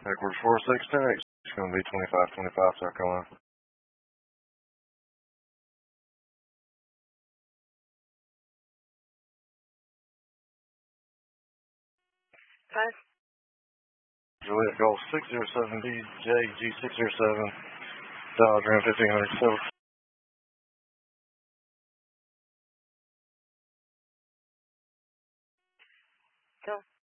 Backwards 4610, it's going to be 2525, South Carolina. Five. Juliet Golf 607 DJ G607, Dodge Ram 1500 Silver. Go.